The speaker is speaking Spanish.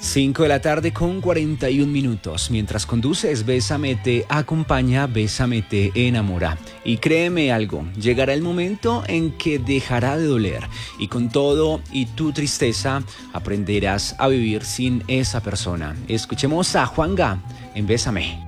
5 de la tarde con 41 minutos. Mientras conduces, Bésame te acompaña, Bésame te enamora. Y créeme algo, llegará el momento en que dejará de doler. Y con todo y tu tristeza, aprenderás a vivir sin esa persona. Escuchemos a Juanga en Bésame.